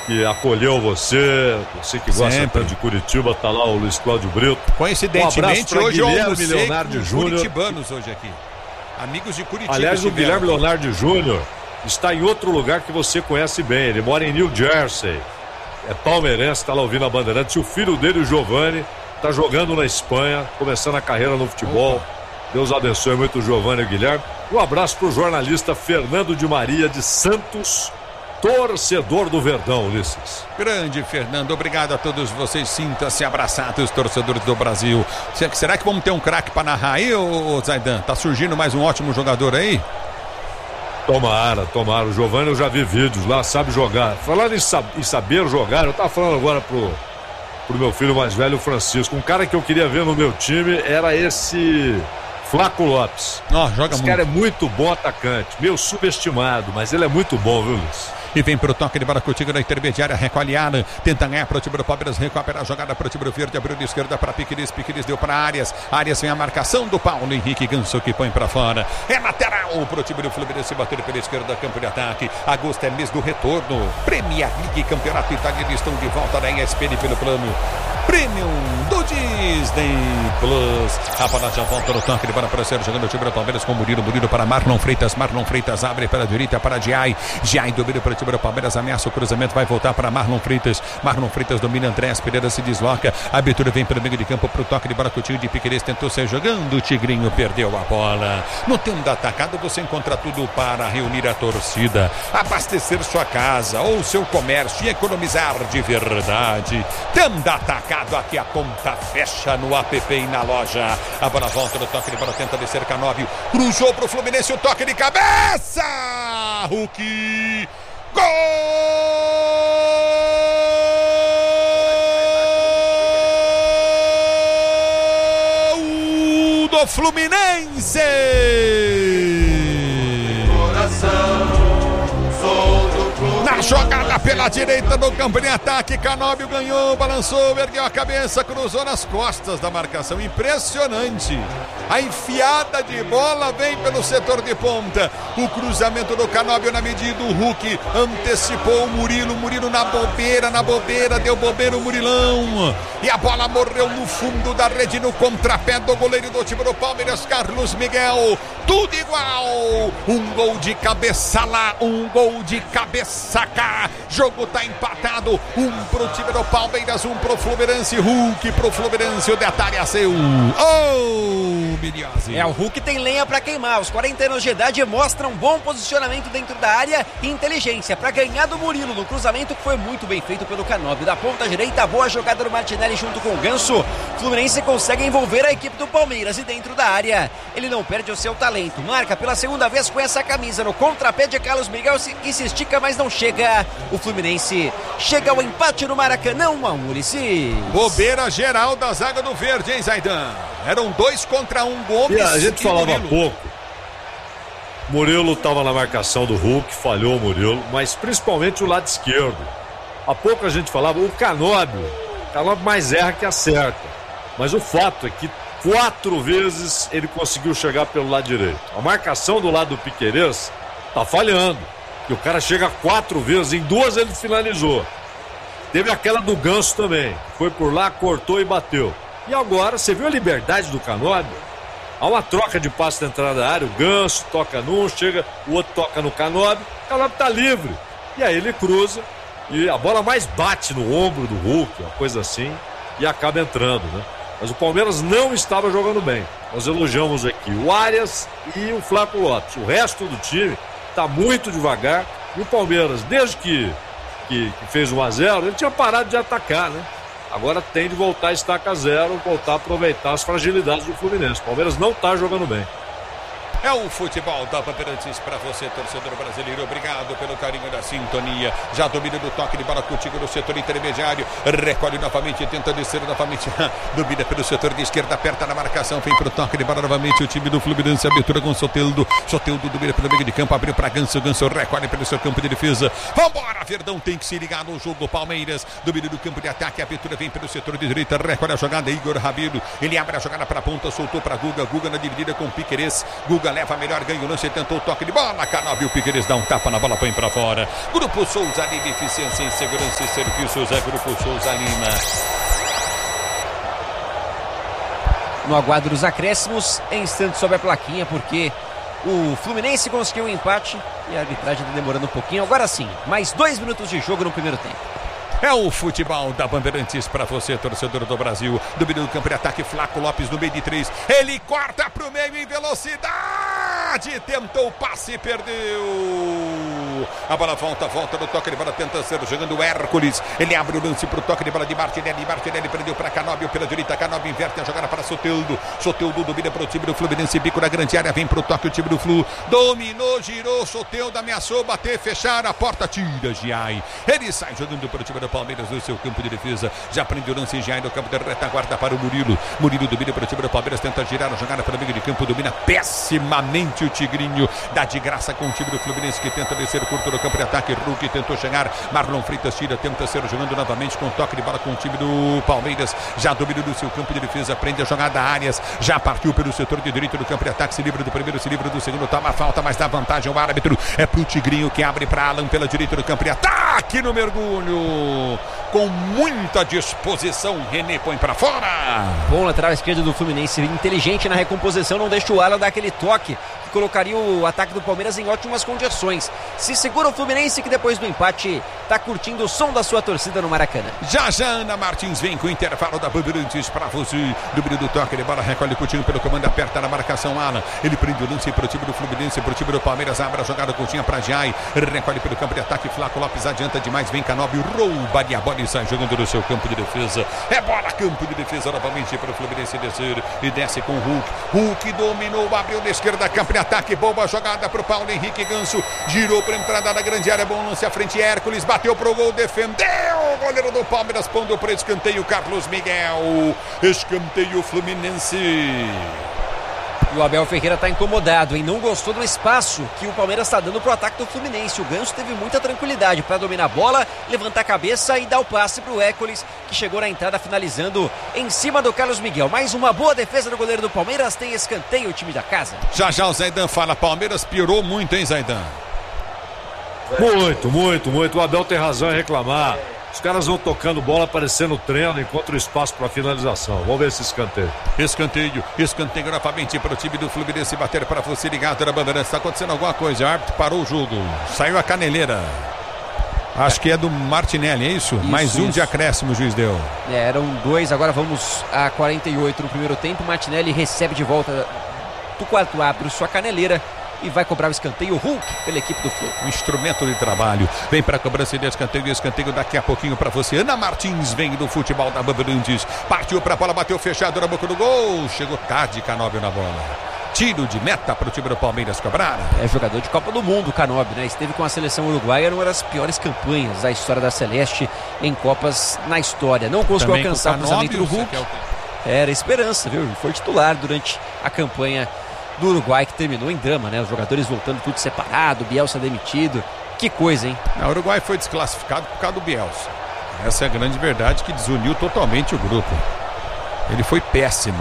que acolheu você que gosta Sempre. tanto de Curitiba, tá lá o Luiz Cláudio Brito. Coincidentemente, hoje eu Guilherme almocei Leonardo com Júnior. curitibanos hoje aqui. Amigos de Curitiba. Aliás, o estiveram Guilherme aqui. Leonardo Júnior está em outro lugar que você conhece bem. Ele mora em New Jersey. É palmeirense, está lá ouvindo a Bandeirantes. E o filho dele, o Giovanni, está jogando na Espanha, começando a carreira no futebol. Deus abençoe muito o Giovanni e o Guilherme. Um abraço para o jornalista Fernando de Maria de Santos, torcedor do Verdão, Ulisses. Grande Fernando, obrigado a todos vocês. Sintam-se abraçados, torcedores do Brasil. Será que vamos ter um craque para narrar aí, ô Zaidan? Tá surgindo mais um ótimo jogador aí? Tomara. O Giovanni, eu já vi vídeos lá, sabe jogar. Falando em saber jogar, eu tava falando agora pro meu filho mais velho, o Francisco. Um cara que eu queria ver no meu time era esse Flaco Lopes. Joga Esse muito. cara é muito bom atacante, meio subestimado, mas ele é muito bom, viu, Luiz? E vem pro toque de bola contigo na intermediária, recolhe Alan, tenta ganhar pro time do Palmeiras, recupera a jogada pro time do Verde, abriu de esquerda para Piqueires deu para Arias vem a marcação do Paulo Henrique Ganso que põe pra fora, é lateral pro time do Fluminense, bater pela esquerda, campo de ataque. Agosto é mês do retorno, Premier League, campeonato italiano, estão de volta da ESPN pelo plano Premium do Disney Plus. A bola já volta no toque de bola para ser jogando o time do Palmeiras com Murilo para Marlon Freitas abre pela direita para Giai domina para o time do Palmeiras, ameaça o cruzamento, vai voltar para Marlon Freitas domina, Andrés Pereira se desloca, a abertura vem pelo meio de campo pro toque de bola com o time de Piqueires, tentou sair jogando, o Tigrinho perdeu a bola. No tempo da atacada você encontra tudo para reunir a torcida, abastecer sua casa ou seu comércio e economizar de verdade. Tempo da atacada, aqui a conta fecha no app e na loja. A bola volta no toque de bola, tenta descer Canóbio, cruzou pro Fluminense, o toque de cabeça, Hulk, gol do Fluminense. Na jogada pela direita do campo de ataque, Canóbio ganhou, balançou, ergueu a cabeça, cruzou nas costas da marcação. Impressionante. A enfiada de bola vem pelo setor de ponta. O cruzamento do Canóbio na medida. O Hulk antecipou o Murilo na bobeira, deu bobeira o Murilão. E a bola morreu no fundo da rede, no contrapé do goleiro do time do Palmeiras, Carlos Miguel. Tudo igual. Um gol de cabeça lá, um gol de cabeça cá. Jogo tá empatado. Um pro time do Palmeiras, um pro Fluminense. Hulk pro Fluminense, o detalhe é seu. Miliose. O Hulk tem lenha pra queimar. Os 40 anos de idade mostram bom posicionamento dentro da área e inteligência pra ganhar do Murilo no cruzamento, que foi muito bem feito pelo Canóbio. Da ponta direita, boa jogada do Martinelli junto com o Ganso. O Fluminense consegue envolver a equipe do Palmeiras e dentro da área ele não perde o seu talento. Marca pela segunda vez com essa camisa no contrapé de Carlos Miguel, que se estica, mas não chega. O Fluminense chega ao empate no Maracanã, 1-1, Ulisses. Bobeira geral da zaga do Verde, hein, Zaidan? Eram 2 contra 1, Gomes. E a gente falava há Murilo. pouco. Murilo estava na marcação do Hulk, falhou o Murilo, mas principalmente o lado esquerdo. Há pouco a gente falava, o Canóbio mais erra que acerta. Mas o fato é que 4 vezes ele conseguiu chegar pelo lado direito. A marcação do lado do Piqueires tá falhando. E o cara chega 4 vezes, em 2 ele finalizou. Teve aquela do Ganso também. Foi por lá, cortou e bateu. E agora, você viu a liberdade do Canóbio? Há uma troca de passe na entrada da área, o Ganso toca num, chega, o outro toca no Canóbio, o Canóbio tá livre. E aí ele cruza e a bola mais bate no ombro do Hulk, uma coisa assim, e acaba entrando, né? Mas o Palmeiras não estava jogando bem. Nós elogiamos aqui o Arias e o Flaco Lopes. O resto do time está muito devagar. E o Palmeiras, desde que fez 1-0, ele tinha parado de atacar, né? Agora tem de voltar a estaca zero, voltar a aproveitar as fragilidades do Fluminense. O Palmeiras não está jogando bem. É o futebol da Bandeirantes para você, torcedor brasileiro. Obrigado pelo carinho da sintonia. Já domina do toque de bola contigo no setor intermediário. Recolhe novamente, tenta descer novamente. Domina pelo setor de esquerda, aperta na marcação. Vem pro toque de bola novamente. O time do Fluminense, abertura com Soteldo. Soteldo domina pelo meio de campo, abriu para Ganso. Ganso recolhe pelo seu campo de defesa. Vambora, Verdão tem que se ligar no jogo. Palmeiras domina do campo de ataque. A abertura vem pelo setor de direita. Recolhe a jogada. Igor Rabelo. Ele abre a jogada para a ponta, soltou para Guga. Guga na dividida com Piqueires. Guga leva melhor, ganha o lance, tentou o toque de bola. Canóbio, o Piqueires dá um tapa na bola, põe pra fora. Grupo Souza Lima, eficiência em segurança e serviços. É Grupo Souza Lima. No aguardo dos acréscimos, em instantes sobe a plaquinha, porque o Fluminense conseguiu um empate e a arbitragem está demorando um pouquinho. Agora sim, mais 2 minutos de jogo no primeiro tempo. É o futebol da Bandeirantes para você, torcedor do Brasil. Domínio do campo de ataque, Flaco Lopes no meio de 3. Ele corta pro meio em velocidade. Tentou o passe e perdeu. A bola volta no toque de bola, tenta ser jogando o Hércules. Ele abre o lance pro toque de bola de Martinelli. Martinelli prendeu para Canóbio pela direita. Canóbio inverte a jogada para Soteldo. Soteldo domina para o time do Fluminense. Bico na grande área, vem pro toque o time do Flu. Dominou, girou, Soteldo ameaçou bater, fechar a porta. Tira Giai. Ele sai jogando para o time do Palmeiras no seu campo de defesa. Já prendeu o lance Giai no campo de retaguarda para o Murilo. Murilo domina para o time do Palmeiras. Tenta girar a jogada para o meio de campo. Domina pessimamente o Tigrinho. Dá de graça com o time do Fluminense que tenta descer curto no campo de ataque. Hulk tentou chegar. Marlon Freitas tira. Tenta ser jogando novamente com toque de bola com o time do Palmeiras. Já domina no seu campo de defesa. Prende a jogada Arias. Já partiu pelo setor de direito do campo de ataque. Se livra do primeiro, se livra do segundo. Toma a falta, mas dá vantagem ao árbitro. É pro Tigrinho que abre para Alan pela direita do campo de ataque no mergulho. Com muita disposição, René põe pra fora. Bom lateral esquerdo do Fluminense, inteligente na recomposição, não deixa o Alan dar aquele toque que colocaria o ataque do Palmeiras em ótimas condições. Se segura o Fluminense, que depois do empate tá curtindo o som da sua torcida no Maracanã. Já Ana Martins vem com o intervalo da Bandeirantes pra você. Domínio do toque de bola, recolhe Coutinho pelo comando, aperta na marcação Alan. Ele prende o lance pro time do Fluminense, pro time do Palmeiras, abre a jogada, Coutinho pra Giai. Recolhe pelo campo de ataque, Flaco Lopes adianta demais, vem Canóbio, rouba e a bola e sai jogando no seu campo de defesa. É bola, campo de defesa novamente para o Fluminense descer e desce com o Hulk. Hulk dominou, abriu na esquerda, campo de ataque, boa jogada para o Paulo Henrique Ganso, girou para entrada da grande área, bom lance à frente, Hércules bateu pro gol, defendeu o goleiro do Palmeiras, pondo para escanteio, Carlos Miguel, escanteio Fluminense. E o Abel Ferreira está incomodado, hein? Não gostou do espaço que o Palmeiras está dando para o ataque do Fluminense. O Ganso teve muita tranquilidade para dominar a bola, levantar a cabeça e dar o passe para o Hércules, que chegou na entrada finalizando em cima do Carlos Miguel. Mais uma boa defesa do goleiro do Palmeiras, tem escanteio o time da casa. Já o Zaidan fala, Palmeiras piorou muito, hein, Zaidan? Muito. O Abel tem razão em reclamar. Os caras vão tocando bola, parecendo treino, enquanto o espaço para finalização. Vamos ver esse escanteio. Escanteio novamente para o time do Fluminense bater para você ligado na Bandeirantes. Está acontecendo alguma coisa, o árbitro parou o jogo. Saiu a caneleira. Acho que é do Martinelli, é isso? Mais um de acréscimo o juiz deu. Eram 2, agora vamos a 48 no primeiro tempo. Martinelli recebe de volta do quarto árbitro sua caneleira e vai cobrar o escanteio Hulk pela equipe do Flu. Um instrumento de trabalho. Vem para a cobrança de escanteio daqui a pouquinho para você. Ana Martins vem do futebol da Bandeirantes. Partiu para a bola, bateu fechado na boca do gol. Chegou tarde Canóbio na bola. Tiro de meta para o time do Palmeiras cobrar. É jogador de Copa do Mundo, Canóbio, né? Esteve com a seleção uruguaia numa das piores campanhas da história da Celeste em Copas na história. Não conseguiu alcançar o cruzamento do Hulk. Era esperança, viu? Foi titular durante a campanha do Uruguai, que terminou em drama, né? Os jogadores voltando tudo separado, Bielsa demitido. Que coisa, hein? O Uruguai foi desclassificado por causa do Bielsa. Essa é a grande verdade, que desuniu totalmente o grupo. Ele foi péssimo.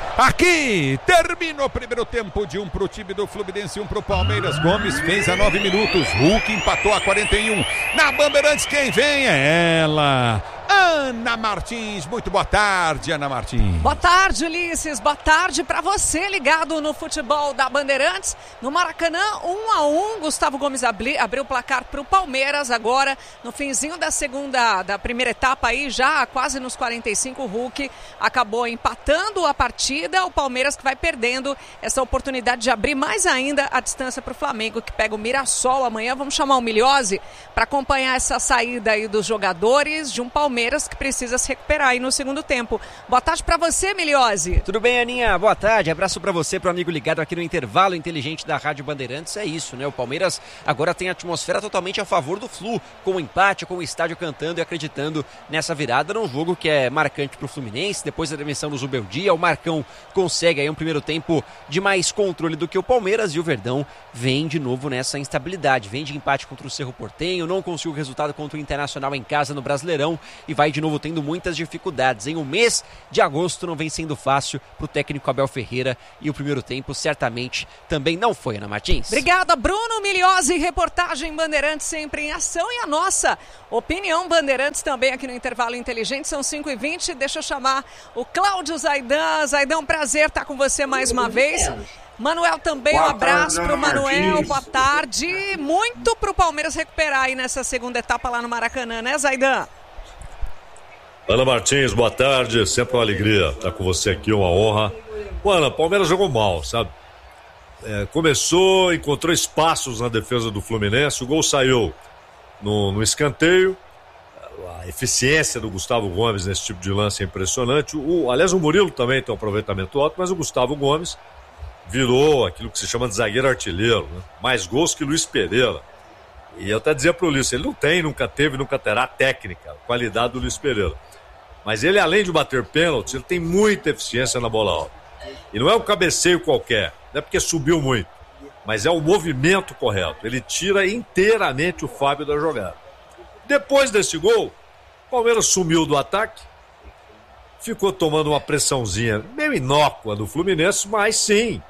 Aqui termina o primeiro tempo, de 1 para o time do Fluminense, 1 para o Palmeiras. Gomes fez a 9 minutos, Hulk empatou a 41. Na Bandeirantes quem vem é ela, Ana Martins. Muito boa tarde, Ana Martins. Boa tarde, Ulisses. Boa tarde para você ligado no futebol da Bandeirantes. No Maracanã, 1-1. Gustavo Gomes abriu o placar para o Palmeiras. Agora, no finzinho da primeira etapa aí, já quase nos 45, o Hulk acabou empatando a partida. O Palmeiras que vai perdendo essa oportunidade de abrir mais ainda a distância para o Flamengo, que pega o Mirassol amanhã. Vamos chamar o Miliose para acompanhar essa saída aí dos jogadores de um Palmeiras que precisa se recuperar aí no segundo tempo. Boa tarde para você, Miliose. Tudo bem, Aninha? Boa tarde. Abraço para você, pro amigo ligado aqui no intervalo inteligente da Rádio Bandeirantes. É isso, né? O Palmeiras agora tem a atmosfera totalmente a favor do Flu, com o empate, com o estádio cantando e acreditando nessa virada num jogo que é marcante pro Fluminense. Depois da demissão do Zubeldia, o Marcão consegue aí um primeiro tempo de mais controle do que o Palmeiras, e o Verdão vem de novo nessa instabilidade. Vem de empate contra o Cerro Porteño, não conseguiu o resultado contra o Internacional em casa no Brasileirão e vai de novo tendo muitas dificuldades. O mês de agosto não vem sendo fácil para o técnico Abel Ferreira e o primeiro tempo certamente também não foi, Ana Martins. Obrigada, Bruno Miliose, reportagem Bandeirantes sempre em ação, e a nossa opinião Bandeirantes também aqui no Intervalo Inteligente. São 5h20, deixa eu chamar o Cláudio Zaidan. Zaidan, prazer estar com você mais uma vez. Manuel também, um abraço para o Manuel, boa tarde. Muito para o Palmeiras recuperar aí nessa segunda etapa lá no Maracanã, né, Zaidan? Ana Martins, boa tarde, sempre uma alegria estar com você aqui, uma honra. Mano, o Palmeiras jogou mal, sabe? Começou, encontrou espaços na defesa do Fluminense, o gol saiu no escanteio. A eficiência do Gustavo Gomes nesse tipo de lance é impressionante. Aliás, o Murilo também tem um aproveitamento alto, mas o Gustavo Gomes virou aquilo que se chama de zagueiro artilheiro, né? Mais gols que Luiz Pereira. E eu até dizia pro Luiz, ele não tem, nunca teve, nunca terá técnica, qualidade do Luiz Pereira. Mas ele, além de bater pênaltis, ele tem muita eficiência na bola alta. E não é um cabeceio qualquer, não é porque subiu muito, mas é o movimento correto. Ele tira inteiramente o Fábio da jogada. Depois desse gol, o Palmeiras sumiu do ataque, ficou tomando uma pressãozinha meio inócua do Fluminense, mas sim,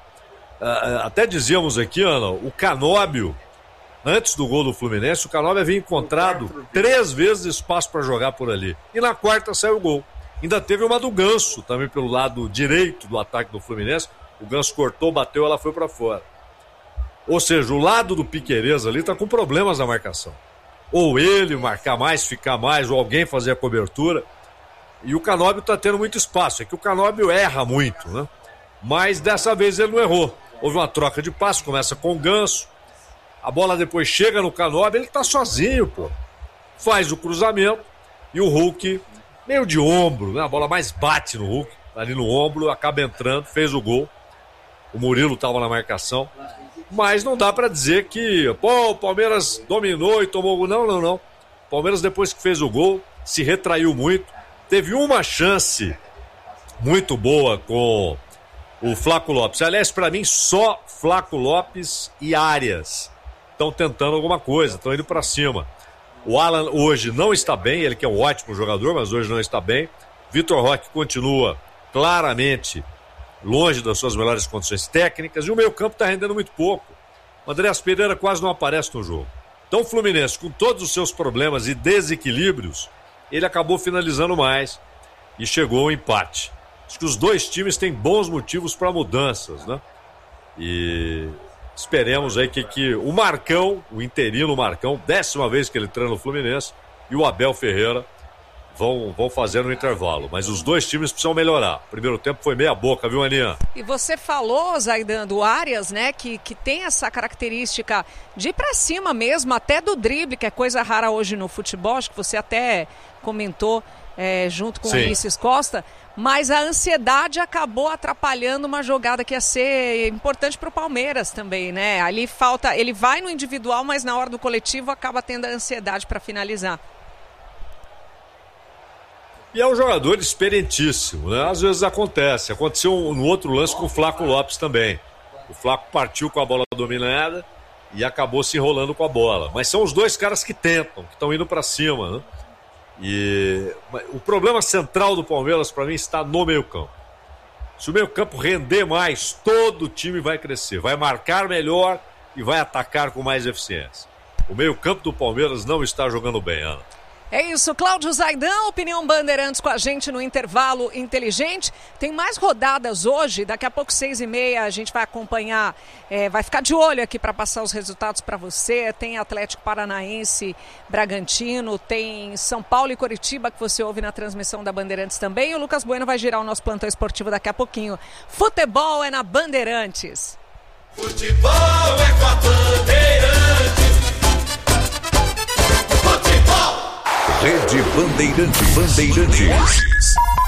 até dizíamos aqui, Ana, o Canóbio, antes do gol do Fluminense, o Canóbio havia encontrado 3 vezes espaço para jogar por ali. E na quarta saiu o gol. Ainda teve uma do Ganso, também pelo lado direito do ataque do Fluminense. O Ganso cortou, bateu, ela foi para fora. Ou seja, o lado do Piquerez ali está com problemas na marcação. Ou ele marcar mais, ficar mais, ou alguém fazer a cobertura. E o Canóbio está tendo muito espaço. É que o Canóbio erra muito, né? Mas dessa vez ele não errou. Houve uma troca de passe, começa com o Ganso. A bola depois chega no Canóbio, ele tá sozinho, pô. Faz o cruzamento e o Hulk, meio de ombro, né? A bola mais bate no Hulk, ali no ombro, acaba entrando, fez o gol. O Murilo tava na marcação. Mas não dá pra dizer que, pô, o Palmeiras dominou e tomou o gol. Não. O Palmeiras, depois que fez o gol, se retraiu muito. Teve uma chance muito boa com o Flaco Lopes. Aliás, pra mim, só Flaco Lopes e Arias estão tentando alguma coisa, estão indo pra cima. O Alan hoje não está bem, ele que é um ótimo jogador, mas hoje não está bem. Vitor Roque continua claramente longe das suas melhores condições técnicas e o meio-campo está rendendo muito pouco. O Andréas Pereira quase não aparece no jogo. Então o Fluminense, com todos os seus problemas e desequilíbrios, ele acabou finalizando mais e chegou ao empate. Acho que os dois times têm bons motivos para mudanças, né? E esperemos aí que o Marcão, o interino Marcão, 10ª vez que ele treina no Fluminense, e o Abel Ferreira vão fazer no intervalo. Mas os dois times precisam melhorar. O primeiro tempo foi meia boca, viu, Aninha? E você falou, Zaidan, do Arias, né, que tem essa característica de ir pra cima mesmo, até do drible, que é coisa rara hoje no futebol, acho que você até comentou junto com o Ulisses Costa, mas a ansiedade acabou atrapalhando uma jogada que ia ser importante para o Palmeiras também, né? Ali falta, ele vai no individual, mas na hora do coletivo acaba tendo a ansiedade para finalizar. E é um jogador experientíssimo, né? Às vezes acontece. Aconteceu no outro lance com o Flaco Lopes também. O Flaco partiu com a bola dominada e acabou se enrolando com a bola. Mas são os dois caras que tentam, que estão indo para cima, né? E o problema central do Palmeiras, para mim, está no meio-campo. Se o meio-campo render mais, todo o time vai crescer, vai marcar melhor e vai atacar com mais eficiência. O meio-campo do Palmeiras não está jogando bem, Ana. É isso, Cláudio Zaidan, opinião Bandeirantes com a gente no Intervalo Inteligente. Tem mais rodadas hoje, daqui a pouco 6h30 a gente vai acompanhar, vai ficar de olho aqui para passar os resultados para você. Tem Atlético Paranaense, Bragantino, tem São Paulo e Coritiba que você ouve na transmissão da Bandeirantes também. E o Lucas Bueno vai girar o nosso plantão esportivo daqui a pouquinho. Futebol é na Bandeirantes. Futebol é com a Bandeirantes. Futebol! Rede Bandeirantes.